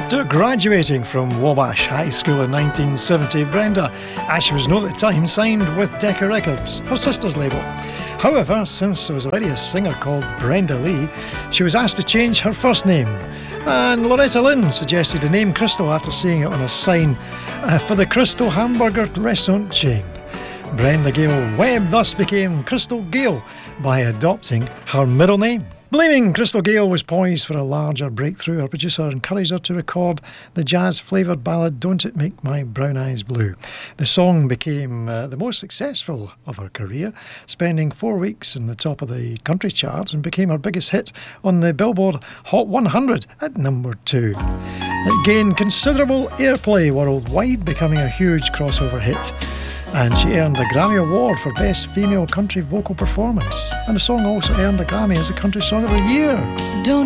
After graduating from Wabash High School in 1970, Brenda, as she was known at the time, signed with Decca Records, her sister's label. However, since there was already a singer called Brenda Lee, she was asked to change her first name. And Loretta Lynn suggested the name Crystal after seeing it on a sign for the Crystal Hamburger restaurant chain. Brenda Gale Webb thus became Crystal Gale by adopting her middle name. Believing Crystal Gale was poised for a larger breakthrough, her producer encouraged her to record the jazz-flavoured ballad Don't It Make My Brown Eyes Blue. The song became the most successful of her career, spending 4 weeks in the top of the country charts and became her biggest hit on the Billboard Hot 100 at number 2. It gained considerable airplay worldwide, becoming a huge crossover hit. And she earned a Grammy Award for Best Female Country Vocal Performance. And the song also earned a Grammy as a Country Song of the Year. Don't